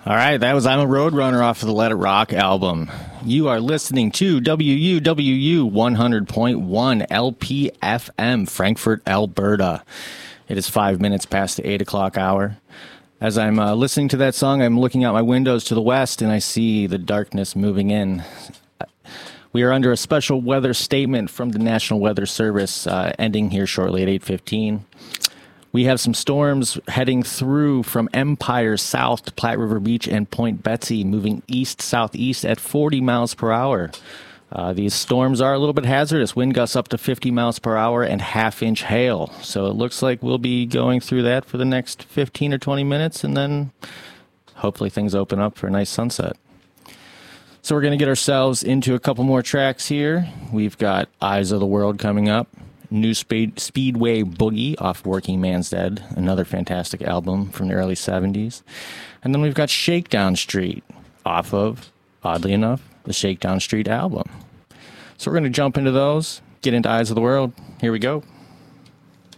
All right, that was I'm a Roadrunner off of the Let It Rock album. You are listening to WUWU 100.1 LPFM, Frankfurt, Alberta. It is 5 minutes past the 8 o'clock hour. As I'm listening to that song, I'm looking out my windows to the west, and I see the darkness moving in. We are under a special weather statement from the National Weather Service ending here shortly at 8:15. We have some storms heading through from Empire south to Platte River Beach and Point Betsy, moving east-southeast at 40 miles per hour. These storms are a little bit hazardous. Wind gusts up to 50 miles per hour and half-inch hail. So it looks like we'll be going through that for the next 15 or 20 minutes, and then hopefully things open up for a nice sunset. So we're going to get ourselves into a couple more tracks here. We've got Eyes of the World coming up. New Speedway Boogie off Working Man's Dead, another fantastic album from the early 70s. And then we've got Shakedown Street off of, oddly enough, the Shakedown Street album. So we're going to jump into those, get into Eyes of the World. Here we go.